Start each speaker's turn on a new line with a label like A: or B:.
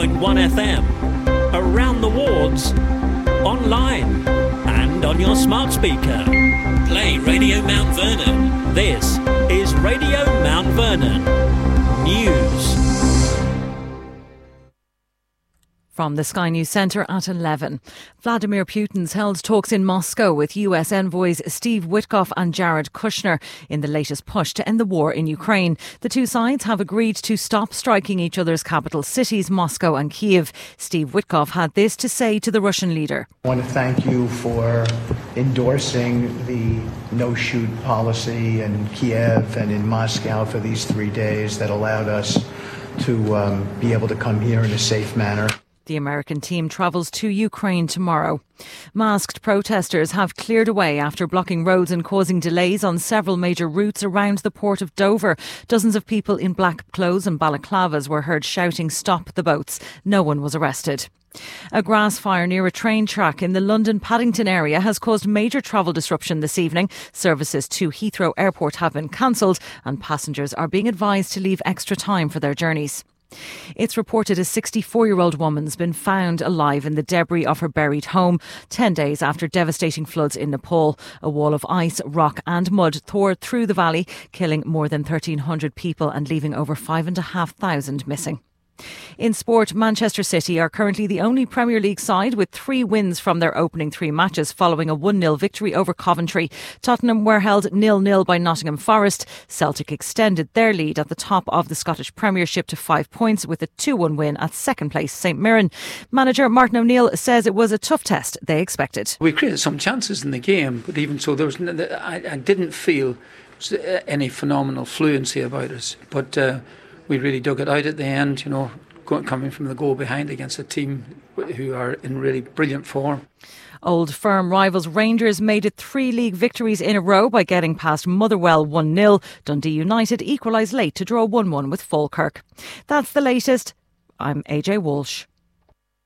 A: 101.1 FM, around the wards, online and on your smart speaker. Play Radio Mount Vernon. This is Radio Mount Vernon News.
B: From the Sky News Centre at 11. Vladimir Putin's held talks in Moscow with US envoys Steve Witkoff and Jared Kushner in the latest push to end the war in Ukraine. The two sides have agreed to stop striking each other's capital cities, Moscow and Kiev. Steve Witkoff had this to say to the Russian leader.
C: I want to thank you for endorsing the no-shoot policy in Kiev and in Moscow for these 3 days that allowed us to be able to come here in a safe manner.
B: The American team travels to Ukraine tomorrow. Masked protesters have cleared away after blocking roads and causing delays on several major routes around the port of Dover. Dozens of people in black clothes and balaclavas were heard shouting, "Stop the boats." No one was arrested. A grass fire near a train track in the London Paddington area has caused major travel disruption this evening. Services to Heathrow Airport have been cancelled and passengers are being advised to leave extra time for their journeys. It's reported a 64-year-old woman's been found alive in the debris of her buried home 10 days after devastating floods in Nepal. A wall of ice, rock and mud tore through the valley, killing more than 1,300 people and leaving over 5,500 missing. In sport, Manchester City are currently the only Premier League side with 3 wins from their opening 3 matches following a 1-0 victory over Coventry. Tottenham were held 0-0 by Nottingham Forest. Celtic extended their lead at the top of the Scottish Premiership to 5 points with a 2-1 win at second place St Mirren. Manager Martin O'Neill says it was a tough test they expected.
D: We created some chances in the game, but even so, I didn't feel any phenomenal fluency about us. But we really dug it out at the end, coming from the goal behind against a team who are in really brilliant form.
B: Old Firm rivals Rangers made it 3 league victories in a row by getting past Motherwell 1-0. Dundee United equalised late to draw 1-1 with Falkirk. That's the latest. I'm AJ Walsh.